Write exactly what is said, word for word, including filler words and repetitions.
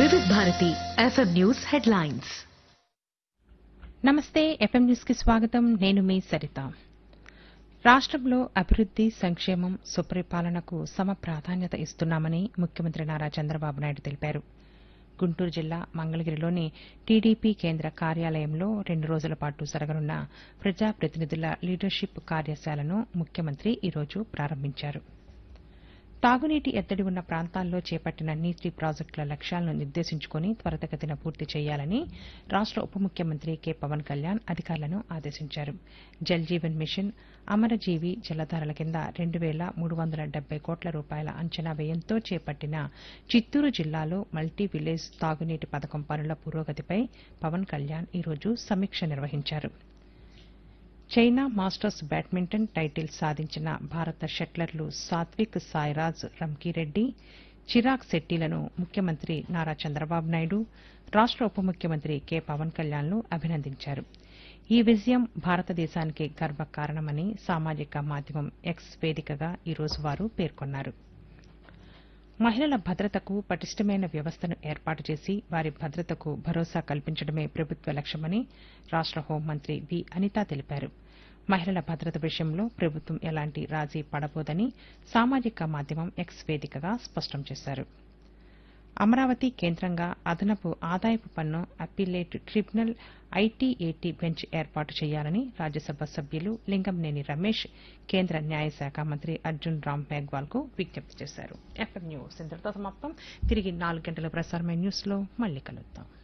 వివిధ Bharati FM news headlines. నమస్తే. FM news కి స్వాగతం. నేను మీ సరిత. రాష్ట్రంలో అభివృద్ది, సంక్షేమం, సుపరిపాలనకు సమ ప్రాధాన్యత ఇస్తున్నామని ముఖ్యమంత్రి నారా చంద్రబాబు నాయుడు తెలిపారు. గుంటూరు జిల్లా మంగళగిరిలోని టీడీపీ కేంద్ర కార్యాలయంలో రెండు రోజుల పాటు జరగనున్న ప్రజాప్రతినిధుల లీడర్షిప్ కార్యశాలను ముఖ్యమంత్రి ఈరోజు ప్రారంభించారు. తాగునీటి ఎద్దడి ఉన్న ప్రాంతాల్లో చేపట్టిన నీటి ప్రాజెక్టుల లక్ష్యాలను నిర్దేశించుకుని త్వరితగతిన పూర్తి చేయాలని రాష్ట ఉప ముఖ్యమంత్రి కె పవన్ కళ్యాణ్ అధికారులను ఆదేశించారు. జల్ జీవన్ మిషన్, అమరజీవి జలధారల కింద రెండు వేల మూడు వందల డెబ్బై కోట్ల రూపాయల అంచనా వ్యయంతో చేపట్టిన చిత్తూరు జిల్లాలో మల్టీ విలేజ్ తాగునీటి పథకం పనుల పురోగతిపై పవన్ కళ్యాణ్ ఈరోజు సమీక్ష నిర్వహించారు. చైనా మాస్టర్స్ బ్యాడ్మింటన్ టైటిల్ సాధించిన భారత షట్లర్లు సాత్విక్ సాయిరాజ్ రంకీరెడ్డి, చిరాగ్ శెట్టిలను ముఖ్యమంత్రి నారా చంద్రబాబు నాయుడు, రాష్ట ఉప ముఖ్యమంత్రి కె పవన్ కళ్యాణ్లు అభినందించారు. ఈ విజయం భారతదేశానికి గర్వకారణమని సామాజిక మాధ్యమం ఎక్స్ వేదికగా ఈరోజు వారు పేర్కొన్నారు. మహిళల భద్రతకు పటిష్టమైన వ్యవస్థను ఏర్పాటు చేసి వారి భద్రతకు భరోసా కల్పించడమే ప్రభుత్వ లక్ష్యమని రాష్ట హోంమంత్రి వి అనిత తెలిపారు. మహిళల భద్రత విషయంలో ప్రభుత్వం ఎలాంటి రాజీ పడబోదని సామాజిక మాధ్యమం ఎక్స్ వేదికగా స్పష్టం చేశారు. అమరావతి కేంద్రంగా అదనపు ఆదాయపు పన్ను అప్పీలేట్ ట్రిబ్యునల్ ఐటీఏటీ బెంచ్ ఏర్పాటు చేయాలని రాజ్యసభ సభ్యులు లింగంనేని రమేష్ కేంద్ర న్యాయశాఖ మంత్రి అర్జున్ రామ్ మేఘ్వాల్ కు విజ్ఞప్తి చేశారు. ఎఫ్ఎం న్యూస్ ఇంతటితో సమాప్తం. తిరిగి నాలుగు గంటల ప్రసారమైన న్యూస్ లో మళ్లీ కలుద్దాం.